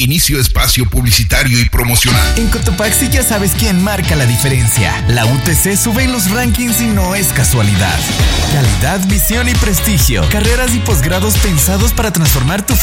Inicio espacio publicitario y promocional. En Cotopaxi ya sabes quién marca la diferencia. La UTC sube en los rankings y no es casualidad. Calidad, visión y prestigio. Carreras y posgrados pensados para transformar tu